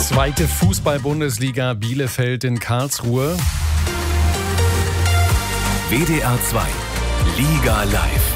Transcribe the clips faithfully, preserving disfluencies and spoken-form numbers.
Zweite Fußball-Bundesliga Bielefeld in Karlsruhe. W D R zwei Liga live.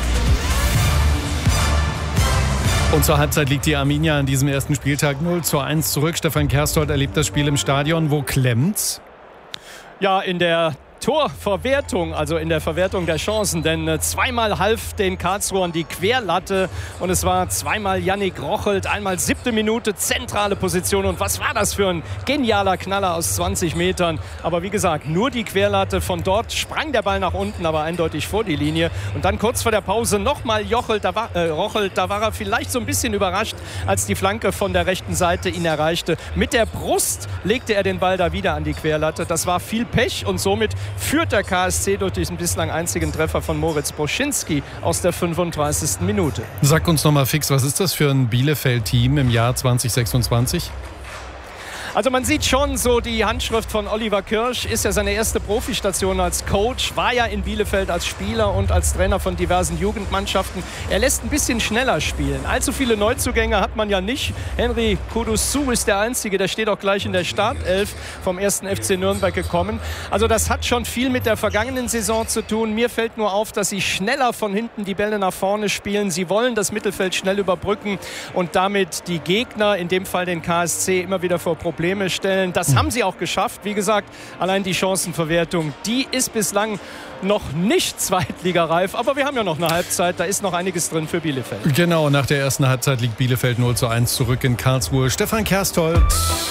Und zur Halbzeit liegt die Arminia an diesem ersten Spieltag null zu eins zurück. Stefan Kerstordt erlebt das Spiel im Stadion. Wo klemmt's? Ja, in der Torverwertung, also in der Verwertung der Chancen, denn äh, zweimal half den Karlsruhern die Querlatte und es war zweimal Yannick Rochelt, einmal siebte Minute, zentrale Position und was war das für ein genialer Knaller aus zwanzig Metern, aber wie gesagt, nur die Querlatte, von dort sprang der Ball nach unten, aber eindeutig vor die Linie und dann kurz vor der Pause nochmal Jochelt, da war, äh, Rochelt, da war er vielleicht so ein bisschen überrascht, als die Flanke von der rechten Seite ihn erreichte. Mit der Brust legte er den Ball da wieder an die Querlatte, das war viel Pech und somit führt der K S C durch diesen bislang einzigen Treffer von Moritz Broschinski aus der fünfunddreißigsten Minute. Sag uns noch mal fix, was ist das für ein Bielefeld-Team im Jahr zwanzig sechsundzwanzig? Also man sieht schon so die Handschrift von Oliver Kirsch, ist ja seine erste Profistation als Coach, war ja in Bielefeld als Spieler und als Trainer von diversen Jugendmannschaften. Er lässt ein bisschen schneller spielen. Allzu viele Neuzugänge hat man ja nicht. Henry Kudusu ist der Einzige, der steht auch gleich in der Startelf vom ersten F C Nürnberg gekommen. Also das hat schon viel mit der vergangenen Saison zu tun. Mir fällt nur auf, dass sie schneller von hinten die Bälle nach vorne spielen. Sie wollen das Mittelfeld schnell überbrücken und damit die Gegner, in dem Fall den K S C, immer wieder vor Probleme stellen. Das haben sie auch geschafft. Wie gesagt, allein die Chancenverwertung, die ist bislang noch nicht zweitligareif. Aber wir haben ja noch eine Halbzeit. Da ist noch einiges drin für Bielefeld. Genau, nach der ersten Halbzeit liegt Bielefeld null zu eins zurück in Karlsruhe. Stefan Kerstordt.